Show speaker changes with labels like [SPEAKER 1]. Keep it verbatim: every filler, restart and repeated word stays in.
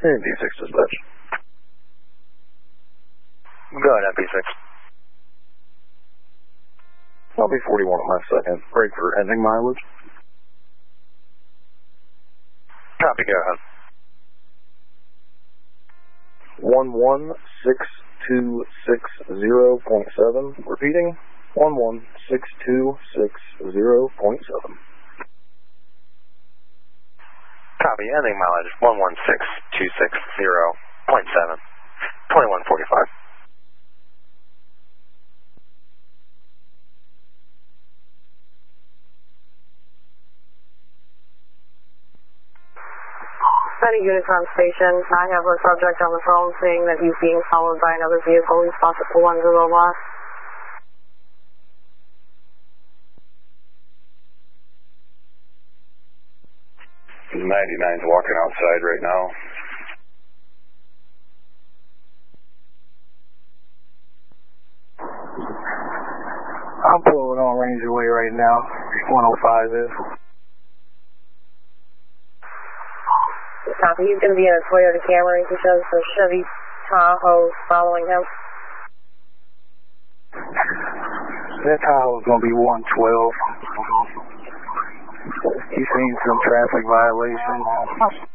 [SPEAKER 1] And D six dispatch.
[SPEAKER 2] Go ahead, M P six.
[SPEAKER 1] I'll be forty-one on my second. Break for ending mileage.
[SPEAKER 2] Copy, go ahead.
[SPEAKER 1] one one six two six zero point seven. Repeating, one one six two six zero point seven.
[SPEAKER 2] Copy, ending mileage one one six two six zero point seven. twenty-one forty-five.
[SPEAKER 3] City Unicron Station, I have a subject on the phone saying that he's being followed by another vehicle. He's possible one zero lost.
[SPEAKER 1] ninety-nine's walking outside right now.
[SPEAKER 4] I'm pulling on Ranger Way right now. one oh five is.
[SPEAKER 3] Copy. He's going to be in a Toyota Camry. He shows the Chevy Tahoe following him.
[SPEAKER 4] That Tahoe's going to be one twelve. He's seen some traffic violations.